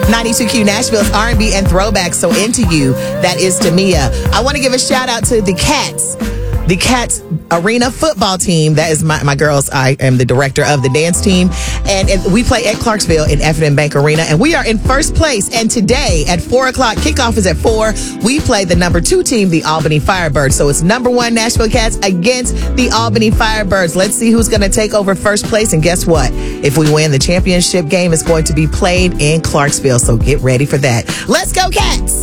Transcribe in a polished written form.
92Q Nashville's R&B and throwback, So Into You. That is Tamia. I want to give a shout out to the Cats. The Cats Arena football team. That is my girls. I am the director of the dance team. And we play at Clarksville in F&M Bank Arena. And we are in first place. And today at 4 o'clock, kickoff is at 4. We play the number 2 team, the Albany Firebirds. So it's number 1 Nashville Cats against the Albany Firebirds. Let's see who's going to take over first place. And guess what? If we win, the championship game is going to be played in Clarksville. So get ready for that. Let's go, Cats!